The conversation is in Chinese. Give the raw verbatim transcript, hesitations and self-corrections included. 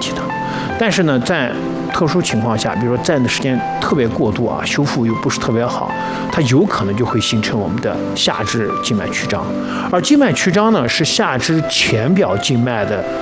题的。但是呢，在特殊情况下，比如说站的时间特别过度啊，修复又不是特别好，它有可能就会形成我们的下肢静脉曲张。而静脉曲张呢，是下肢前表静脉的